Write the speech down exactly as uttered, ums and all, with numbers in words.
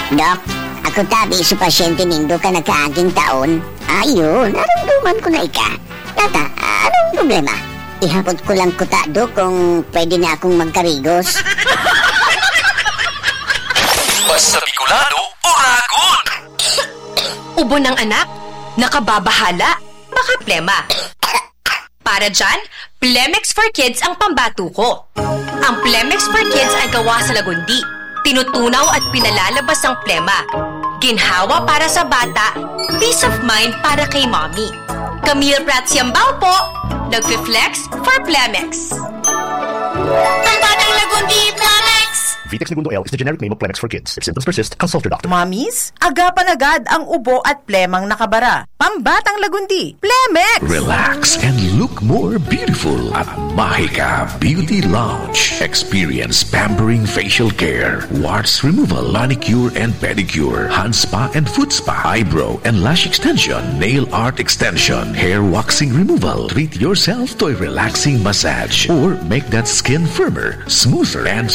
Dok, ako tabi sa pasyente nindo ka nagkaaging taon. Ayun, naramduman ko na ika. Tata, anong problema? Ihapot ko lang kuta, Dok, kung pwede na akong magkarigos. Basta Bicolano, uragon! Ubo ng anak, nakababahala, baka plema. Para dyan, Plemex for Kids ang pambato ko. Ang Plemex for Kids ay gawa sa lagundi. Tinutunaw at pinalalabas ang plema. Ginhawa para sa bata, peace of mind para kay mommy. Camille Prats Yambao po, nagfi-flex for Plemex. Pambatang lagundi, Plemex! Vitex Segundo L is the generic name of Plemex for kids. If symptoms persist, consult your doctor. Mommies, agapan agad ang ubo at plemang nakabara. Pambatang lagundi, Plemex! Relax and look more beautiful at Mahika Beauty Lounge. Experience pampering facial care, warts removal, manicure and pedicure, hand spa and foot spa, eyebrow and lash extension, nail art extension, hair waxing removal. Treat yourself to a relaxing massage or make that skin firmer, smoother and